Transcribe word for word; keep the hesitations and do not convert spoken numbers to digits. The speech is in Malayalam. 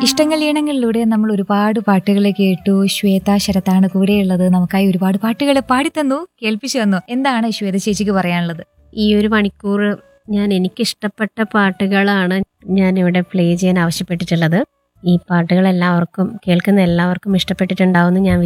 ഇഷ്ടങ്ങൾ ഈണങ്ങളിലൂടെ നമ്മൾ ഒരുപാട് പാട്ടുകൾ കേട്ടു. ശ്വേത ശരത്താണ് കൂടെയുള്ളത്. നമുക്കായി ഒരുപാട് പാട്ടുകൾ പാടിത്തന്നു, കേൾപ്പിച്ചു തന്നു. എന്താണ് ശ്വേത ചേച്ചിക്ക് പറയാനുള്ളത്? ഈ ഒരു മണിക്കൂർ ഞാൻ എനിക്കിഷ്ടപ്പെട്ട പാട്ടുകളാണ് ഞാൻ ഇവിടെ പ്ലേ ചെയ്യാൻ ആവശ്യപ്പെട്ടിട്ടുള്ളത്. ഈ പാട്ടുകൾ എല്ലാവർക്കും കേൾക്കുന്ന എല്ലാവർക്കും ഇഷ്ടപ്പെട്ടിട്ടുണ്ടാവുമെന്ന് ഞാൻ